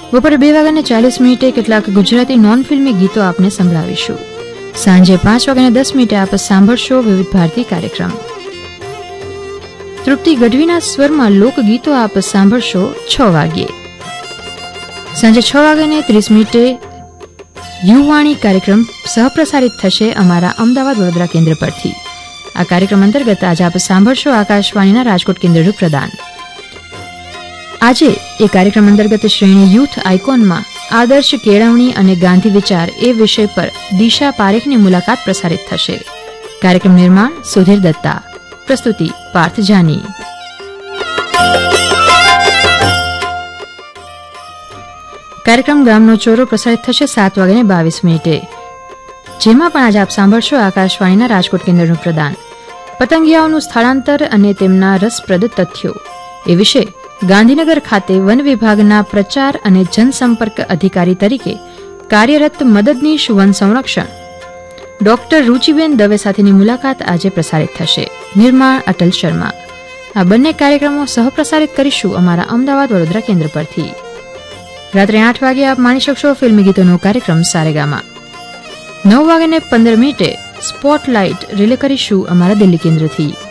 બપોરે 2:40 કેટલાક ગુજરાતી નોન ફિલ્મી ગીતો આપને સંભળાવીશું. સાંજે 5:10 આપ સાંભળશો વિવિધ ભારતી કાર્યક્રમ. તૃપ્તિ ગઢવીના સ્વરમાં લોકગીતો આપ સાંભળશો 6 વાગ્યે. સાંજે 6:30 યુવાણી કાર્યક્રમ સહપ્રસારિત થશે અમારા અમદાવાદ વડોદરા કેન્દ્ર પરથી. આ કાર્યક્રમ અંતર્ગત આજે આપ સાંભળશો આકાશવાણીના રાજકોટ કેન્દ્રનું પ્રદાન. આજે એ કાર્યક્રમ અંતર્ગત શ્રેણી યુથ આઇકોનમાં આદર્શ કેળવણી અને ગાંધી વિચાર એ વિષય પર દિશા પારેખની મુલાકાત પ્રસારિત થશે. કાર્યક્રમ નિર્માણ સુધીર દત્તા, પ્રસ્તુતિ પાર્થ જાની. કાર્યક્રમ ગામનો ચોરો પ્રસારિત થશે 7:22, જેમાં પણ આજે આપ સાંભળશો આકાશવાણીના રાજકોટ કેન્દ્રનું પ્રદાન. પતંગિયાઓનું સ્થળાંતર અને તેમના રસપ્રદ તથ્યો એ વિશે ગાંધીનગર ખાતે વન વિભાગના પ્રચાર અને જનસંપર્ક અધિકારી તરીકે કાર્યરત મદદનીશ વન સંરક્ષણ ડોક્ટર રુચિબેન દવે સાથેની મુલાકાત આજે પ્રસારિત થશે. નિર્માણ અટલ શર્મા. આ બંને કાર્યક્રમો સહપ્રસારિત કરીશું અમારા અમદાવાદ વડોદરા કેન્દ્ર પરથી. રાત્રે 8 વાગે આપ માણી શકશો ફિલ્મી ગીતોનો કાર્યક્રમ સારેગામાં. 9:15 સ્પોટલાઇટ રિલે કરીશું અમારા દિલ્હી કેન્દ્રથી.